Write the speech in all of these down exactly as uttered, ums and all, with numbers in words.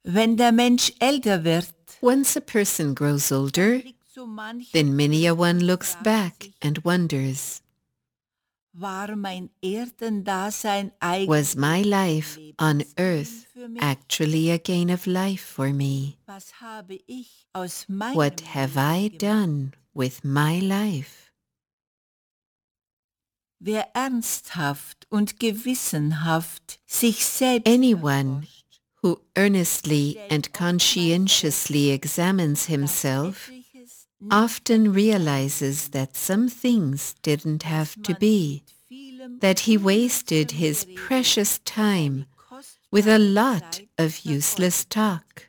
Wenn der Mensch älter wird, Once a person grows older, blickt so mancher then many a one und looks fragt back sich, and wonders, war mein Erdendasein eigentlich was my life on Lebensgewinn earth für mich? actually a gain of life for me? Was habe ich aus meinem What have I Leben gemacht? done with my life? Wer ernsthaft und gewissenhaft sich selbst Anyone erforscht, who earnestly stellt and oftmals fest, conscientiously examines dass himself etliches nicht often hätte sein realizes müssen, that some things didn't dass have to man be, mit vielem that he wasted his unnützem Reden precious time seine with a kostbare lot Zeit of useless vergeudet. talk.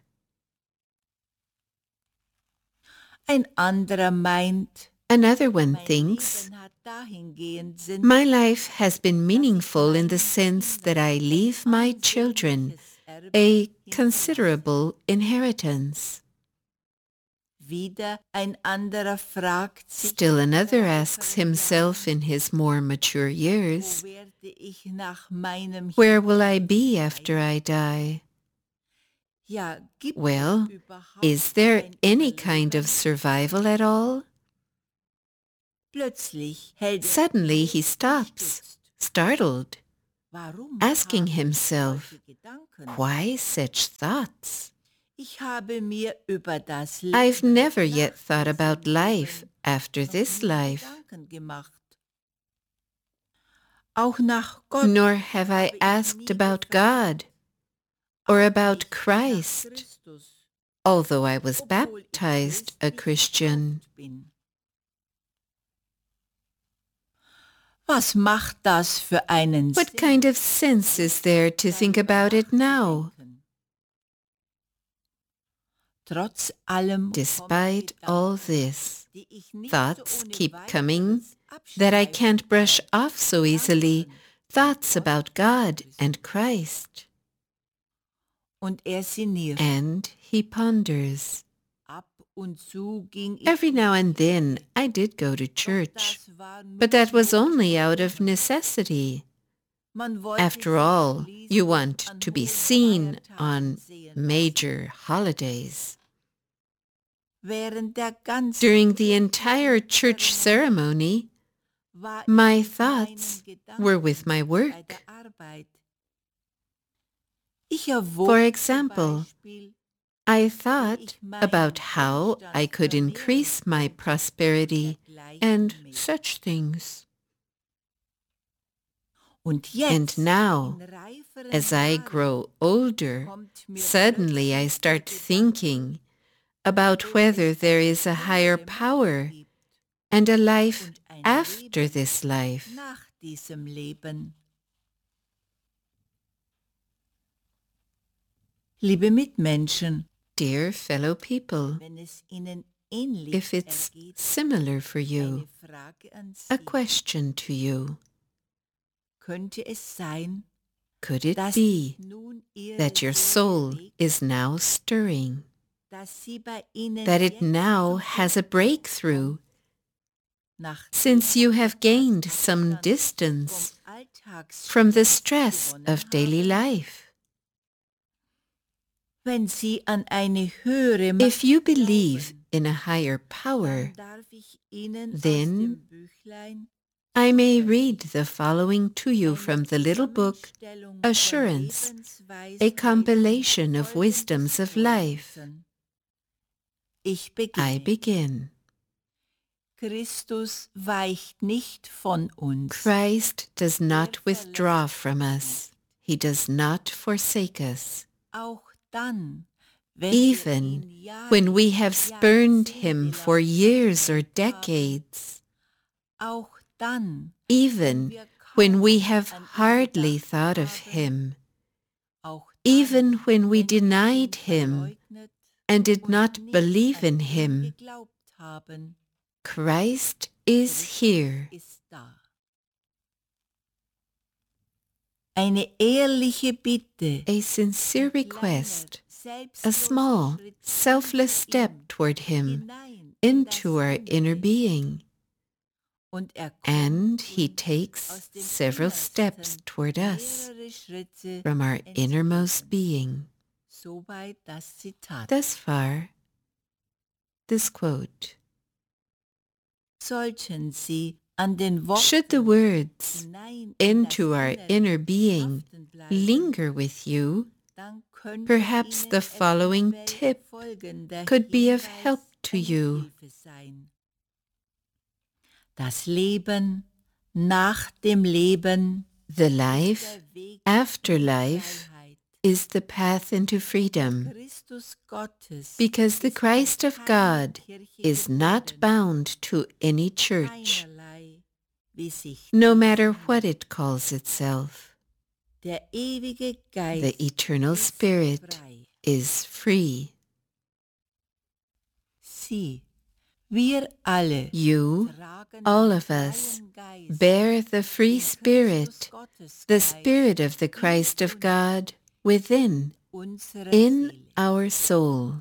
Ein anderer meint, Another one mein thinks, Leben hat dahingehend Sinn, my life has been dass ich meaningful in the meinen sense that Kindern I ein leave my children ansehnliches Erbe a hinterlasse. considerable inheritance. Wieder ein anderer fragt sich, Still another in asks reiferen himself Jahren, in his more mature years, wo werde ich nach meinem where will I Hinsehen be sein? after I die? Ja, gibt Well, es überhaupt is there ein any kind Überleben? of survival at all? Plötzlich hält er Suddenly inne, he stops, bestürzt. startled, Warum asking habe ich himself, solche Gedanken? why such thoughts? Ich habe mir über das Leben I've never nach yet thought diesem about life Leben after noch this nie life, Gedanken gemacht. Auch nach Gott nor have I habe ich asked nie about gefragt, God or auch about nicht nach Christ, Christus, although I was obwohl ich baptized a christlich Christian. getauft bin. Was macht das für einen What Sinn, kind of sense is there to think darüber about it now? nachzudenken? Trotz allem Despite kommen all Gedanken, this, die ich nicht thoughts so ohne keep coming weiteres that I abstreifen can't brush kann. off so easily, Gedanken an thoughts Gott about und God Christus. and Christ. Und er sinniert. And he ponders. Ab und zu ging ich Every in now die and Kirche, then I did go to doch church, das war nur but that was Not only out of geboren. necessity. Man wollte After sich all, you schließlich want an to be hohen seen Feiertagen on sehen lassen. major holidays. Während der ganzen During the kirchlichen entire church Zeremonie ceremony, war ich my mit thoughts meinen were with Gedanken my bei der work. Arbeit. Ich For erwog zum example, Beispiel, I wie thought ich meinen about how Wohlstand I could vermehren increase my könnte und prosperity and dergleichen mehr. such things. Und And jetzt, now, in reiferen as I Jahren, grow older, kommt mir suddenly I plötzlich start der Gedanke, thinking about ob whether es there eine is a higher höhere Macht power gibt and a life und ein after Leben this life. nach diesem Leben. Liebe Mitmenschen, Dear fellow people, wenn es Ihnen ähnlich if it's ergeht, similar for you, eine Frage an a Sie. question to you. Könnte es sein, Could it dass be sich nun Ihre that your Seele soul regt, is now stirring, dass sie bei Ihnen that it jetzt now zum has a Durchbruch breakthrough, kommt, nachdem since you have etwas gained some Abstand distance vom from the Alltagsstress stress gewonnen of daily haben? life? Wenn Sie an eine höhere If Macht you believe glauben, in a higher power, dann darf ich Ihnen aus then dem Büchlein I may Zuversicht, read the following to you eine from the little book, Zusammenstellung von Assurance, a Lebensweisheiten compilation of Folgendes wisdoms of life. vorlesen. Ich I beginne. begin. Christus weicht nicht von uns. Christ does not Er withdraw verlässt from uns us. He does not forsake us. Auch dann, wenn Even wir ihn when we Jahre, have spurned him Jahrzehnte for lang years or verfolgt haben. decades, Auch dann, wenn even wir when kaum we have an ihn hardly gedacht thought of haben. him, Auch even dann, when we wenn wir ihn denied him verleugnet and did und not nicht believe an in ihn him, geglaubt haben. Christ is Christus here. ist da. Eine ehrliche Bitte, A sincere ein kleiner, request, selbstloser a small, Schritt selfless hin zu step ihm, toward him hinein in das into our inner Innere. being. Und er And kommt he uns takes aus dem several steps Innersten toward us mehrere Schritte from our innermost entgegen. being. Soweit das Zitat. Thus far, this quote. Sollten Sie an den Worten Should the words hinein in das into our Innere inner being haften bleiben, linger with you, dann könnte perhaps Ihnen the following eventuell tip folgender could be of Hinweis help to eine you. Hilfe sein. Das Leben nach dem Leben The ist life der Weg after in die life Freiheit. is the path into freedom, Christus Gottes because the ist an Christ of keine God Kirche is not gebunden, bound to any church, keinerlei, wie sich no diese matter nennt. what it calls itself. Der ewige Geist The eternal ist Spirit frei. is free. Sie, wir alle, You, tragen all den of us, freien Geist, bear the free den Christus Spirit, Gottes the Geist Spirit of the in Christ of uns, God within, unserer in Seele. our soul.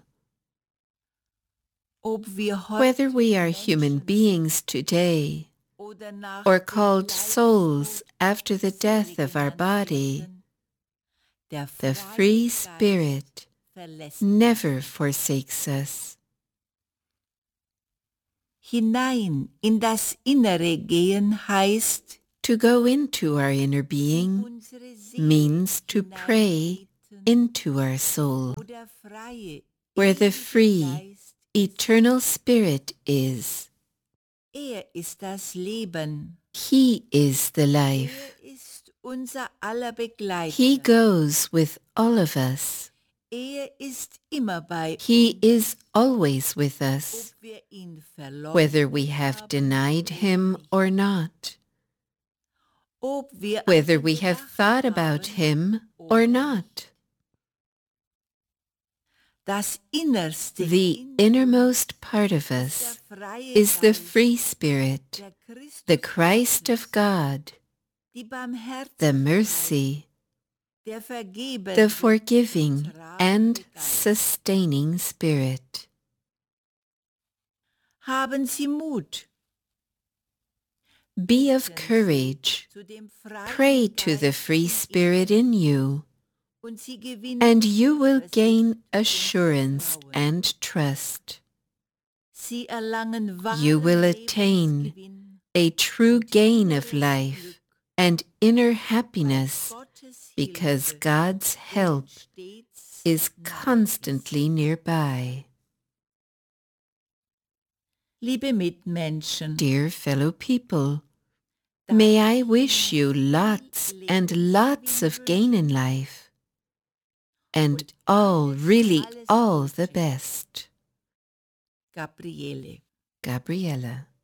Ob wir Whether heute we are human Menschen beings today, oder nach or dem called souls Leibestod after the death Seele of our genannt body, werden, der the freie free Geist Spirit verlässt never forsakes us. hinein in das Innere gehen heißt, To go into our inner in being unsere Seele means to pray hineintreten, into our soul, wo der freie, where the ewige free, Geist eternal Spirit is. Er ist das Leben. He is the life. Er ist unser aller Begleiter. He goes with all of us. Er ist immer bei He uns, is always with us, ob wir ihn verloren whether we have haben denied oder him nicht. or not, Ob wir an whether ihn we have gedacht thought about haben him oder or nicht. not. Das Innerste The in innermost part of uns ist der us freie is the Geist, free Spirit, der Christus the Christ Gottes, of God, die the Barmherzigkeit, mercy, der vergebende the und forgiving tragende and Geist. sustaining Spirit. Haben Sie Mut. Be of Beten Sie courage. zu dem freien Pray to the Geist free in Spirit Ihnen, in you, und Sie gewinnen and you will Zuversicht gain und assurance Vertrauen. and trust. Sie erlangen You will wahren attain Lebensgewinn a true und gain of inneres life Glück, and inner weil happiness, Gottes because Hilfe God's help Ihnen stets is nahe ist. constantly nearby. Liebe Mitmenschen, Dear fellow people, darf may I ich wish you Ihnen lots viel and lots of gain in Lebensgewinn life, and und all, alles, really alles all the Gute. best. Gabriele. Gabriella.